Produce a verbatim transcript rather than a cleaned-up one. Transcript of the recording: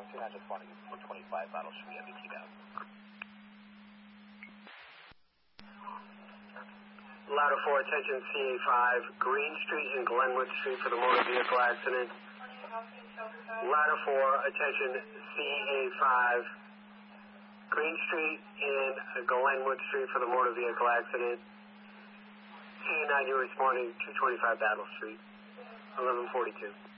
two nine six one twenty-five Battle Street, M B T bound. Ladder four, attention C A five, Green Street and Glenwood Street for the motor vehicle accident. Ladder four, attention C A five, Green Street and Glenwood Street for the motor vehicle accident. C A nine, you're responding two twenty-five Battle Street, eleven forty-two.